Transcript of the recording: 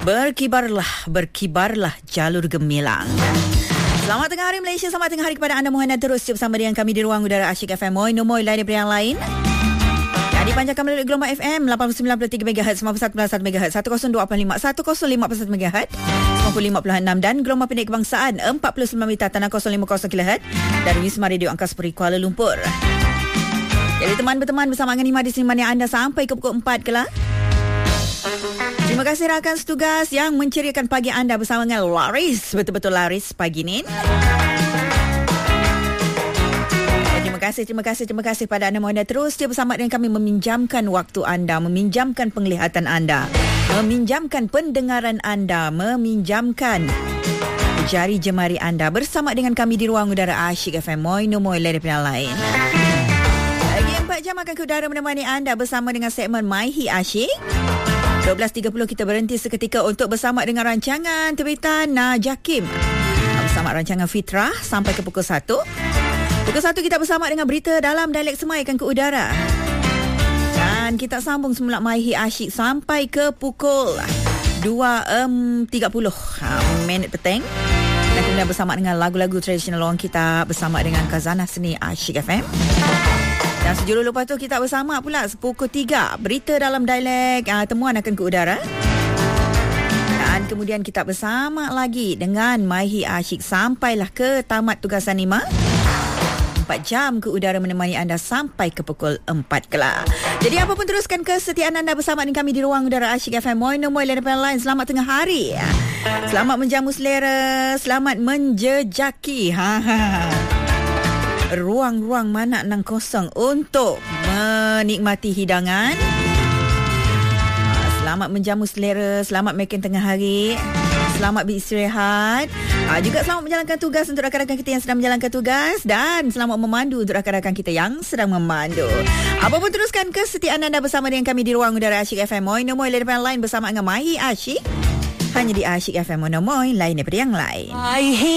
Berkibarlah jalur gemilang. Selamat tengah hari Malaysia, selamat tengah hari kepada anda. Mohon terus bersama dengan kami di ruang udara Asyik FM Moi Nomoi lain daripada yang lain. Yang dipancarkan melalui gelombang FM 89.3 MHz, 91.1 MHz, 1025, 105.1 MHz, 95.6 dan gelombang pendek kebangsaan 49 meter tanah 050 kHz dari Wisma Radio Angkasa Puri Kuala Lumpur. Jadi teman-teman bersama dengan Imah di sini mana anda sampai ke pukul 4 kelak. Terima kasih rakan setugas yang menceriakan pagi anda bersama dengan Laris. Betul-betul Laris pagi ni. Terima kasih pada anda. Mohon terus bersama dengan kami meminjamkan waktu anda, meminjamkan penglihatan anda, meminjamkan pendengaran anda, meminjamkan jari jemari anda bersama dengan kami di ruang udara Asyik FM Moi Nomoi daripada lain. Lagi 4 jam akan ke udara menemani anda bersama dengan segmen Maihi Asyik. 12.30 kita berhenti seketika untuk bersama dengan rancangan Terbitan Jakim bersama rancangan Fitrah sampai ke pukul 1. Pukul 1 kita bersama dengan berita dalam dialek Semai akan ke udara. Dan kita sambung semula Maihi Asyik sampai ke pukul 2.30 minit petang. Dan kemudian bersama dengan lagu-lagu tradisional orang kita bersama dengan Khazanah Seni Asyik FM. Dan sejurus lepas tu kita bersama pula pukul 3 berita dalam dialek temuan akan ke udara. Dan kemudian kita bersama lagi dengan Maihi Asyik sampailah ke tamat tugasan Imah. 4 jam ke udara menemani anda sampai ke pukul 4 kelak. Jadi apapun teruskan kesetiaan anda bersama dengan kami di ruang udara Asyik FM Moi Nomoi daripada lain. Selamat tengah hari. Selamat menjamu selera, selamat menjejaki ruang-ruang mana nang kosong untuk menikmati hidangan. Selamat menjamu selera, selamat makan tengah hari, selamat beristirahat. Juga selamat menjalankan tugas untuk rakan-rakan kita yang sedang menjalankan tugas dan selamat memandu untuk rakan-rakan kita yang sedang memandu. Apapun teruskan kesetiaan anda bersama dengan kami di ruang udara Asyik FM Moi Nomoi daripada lain bersama dengan Maihi Asyik. Hanya di Asyik FM Moi Nomoi lain daripada yang lain.